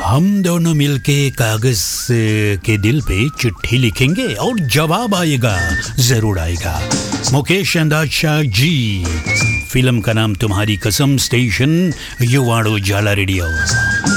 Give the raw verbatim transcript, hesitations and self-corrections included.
हम दोनों मिलके कागज के दिल पे चिट्ठी लिखेंगे और जवाब आएगा, जरूर आएगा। मुकेश अंदाज़ जी, फिल्म का नाम तुम्हारी कसम, स्टेशन युवाड़ो जाला रेडियो।